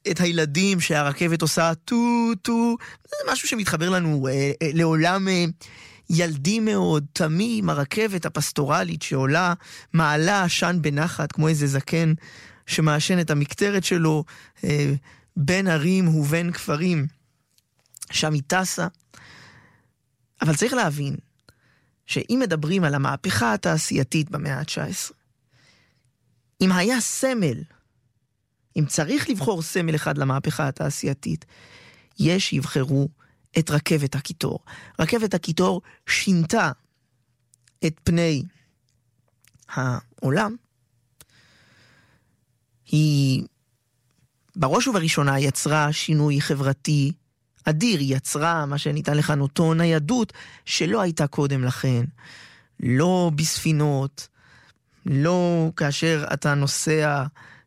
את הילדים שהרכבת עושה טו-טו, זה משהו שמתחבר לנו לעולם ילדי מאוד, תמים, הרכבת הפסטורלית שעולה, מעלה עשן בנחת, כמו איזה זקן שמעשן את המקטרת שלו בין ערים ובין כפרים. שם היא טסה. אבל צריך להבין שאם מדברים על המהפכה התעשייתית במאה ה-19, אם היה סמל, אם צריך לבחור סמל אחד למהפכה התעשייתית, יש יבחרו את רכבת הקיטור. רכבת הקיטור שינתה את פני העולם. היא בראש ובראשונה יצרה שינוי חברתי אדיר, היא יצרה מה שניתן לכנותו ניידות שלא הייתה קודם לכן. לא בספינות, לא כאשר אתה נוסע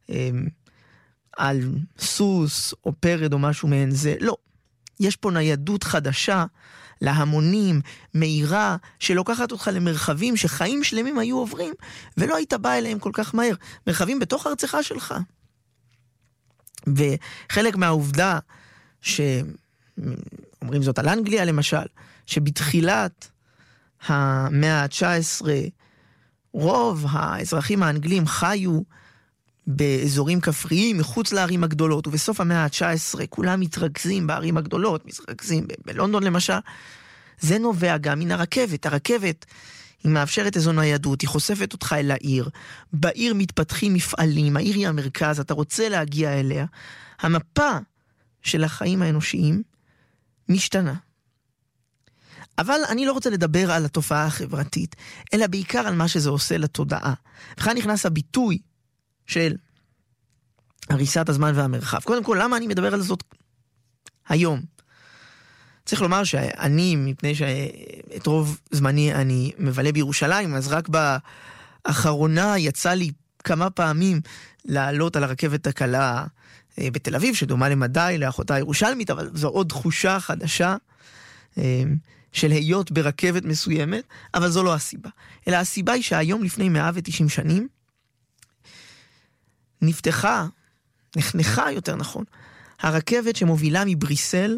על סוס או פרד או משהו מעין זה, לא. יש פה ניידות חדשה להמונים, מהירה, שלוקחת אותך למרחבים שחיים שלמים היו עוברים, ולא היית בא אליהם כל כך מהר. מרחבים בתוך ארצך שלך. וחלק מהעובדה שאומרים זאת על אנגליה למשל, שבתחילת המאה ה-19 רוב האזרחים האנגלים חיו באזורים כפריים מחוץ לערים הגדולות, ובסוף המאה ה-19 כולם מתרכזים בערים הגדולות, מתרכזים בלונדון למשל. זה נובע גם מן הרכבת. הרכבת היא מאפשרת איזו ניידות, היא חושפת אותך אל העיר, בעיר מתפתחים מפעלים, העיר היא המרכז, אתה רוצה להגיע אליה. המפה של החיים האנושיים משתנה. אבל אני לא רוצה לדבר על התופעה החברתית, אלא בעיקר על מה שזה עושה לתודעה. וכאן נכנס הביטוי של הריסת הזמן והמרחב. קודם כל, למה אני מדבר על זאת היום? צריך לומר שאני, מפני שאת רוב זמני אני מבלה בירושלים, אז רק באחרונה יצא לי כמה פעמים לעלות על הרכבת הקלה בתל אביב, שדומה למדי לאחותה הירושלמית, אבל זו עוד תחושה חדשה של היות ברכבת מסוימת, אבל זו לא הסיבה. אלא הסיבה היא שהיום לפני 190 שנים, נחנכה יותר נכון, הרכבת שמובילה מבריסל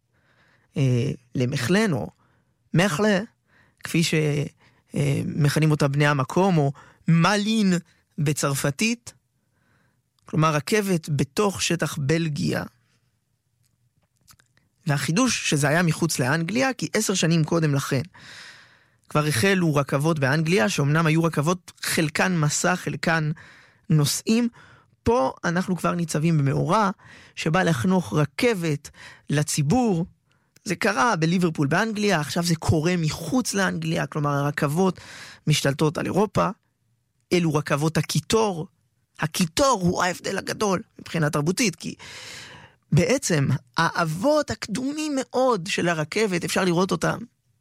למחלן או מחלה, כפי שמכנים אותה בני המקום, או מלין בצרפתית, כלומר רכבת בתוך שטח בלגיה. והחידוש שזה היה מחוץ לאנגליה, כי 10 שנים קודם לכן כבר החלו רכבות באנגליה, שאומנם היו רכבות חלקן מסע, חלקן נוסעים. פה אנחנו כבר ניצבים במאורה שבא לחנוך רכבת לציבור. זה קרה בליברפול באנגליה, עכשיו זה קורה מחוץ לאנגליה, כלומר הרכבות משתלטות על אירופה. אלו רכבות הקיטור. הקיטור הוא ההבדל הגדול מבחינה תרבותית, כי בעצם האבות הקדומים מאוד של הרכבת, אפשר לראות אותם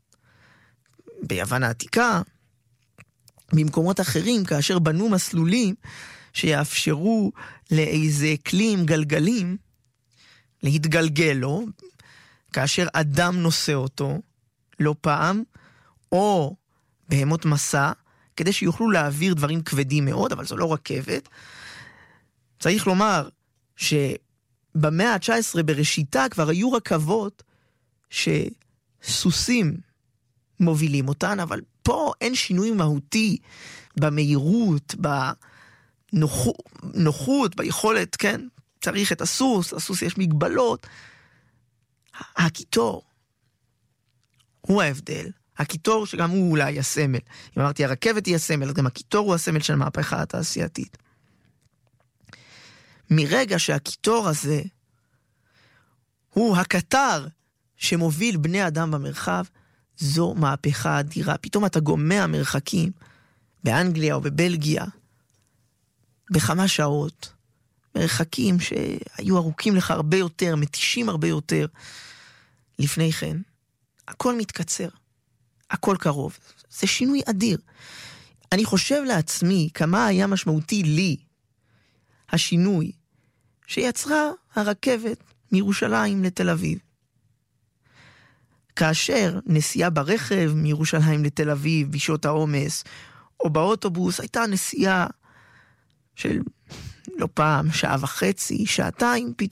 ביוון העתיקה, במקומות אחרים, כאשר בנו מסלולים שיאפשרו לאיזה כלים גלגלים להתגלגל לו, כאשר אדם נושא אותו, לא פעם, או בהמות מסע, כדי שיוכלו להעביר דברים כבדים מאוד, אבל זו לא רכבת. צריך לומר שבמאה ה-19 בראשיתה כבר היו רכבות שסוסים מובילים אותן, אבל פה אין שינוי מהותי במהירות, בנוחות, ביכולת, כן? צריך את הסוס יש מגבלות. הקיטור הוא ההבדל. הקיטור שגם הוא אולי הסמל. אם אמרתי הרכבת היא הסמל, אז גם הקיטור הוא הסמל של המהפכה התעשייתית. מרגע שהקיטור הזה הוא הקטר שמוביל בני אדם במרחב, זו מהפכה אדירה. פתאום אתה גומע מרחקים באנגליה או בבלגיה בכמה שעות. מרחקים שהיו ארוכים לך הרבה יותר, מתישים הרבה יותר. לפני כן, הכל מתקצר. הכל קרוב. זה שינוי אדיר. אני חושב לעצמי כמה היה משמעותי לי השינוי שיצרה הרכבת מירושלים לתל אביב. כאשר נסיעה ברכב מירושלים לתל אביב בשעות העומס, או באוטובוס, הייתה נסיעה של לא פעם, 1.5 שעות, שעתיים, פתאום